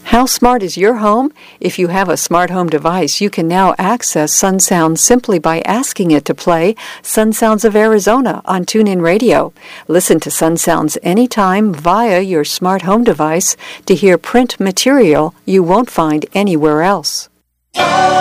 How smart is your home? If you have a smart home device, you can now access Sun Sounds simply by asking it to play Sun Sounds of Arizona on TuneIn Radio. Listen to Sun Sounds anytime via your smart home device to hear print material you won't find anywhere else.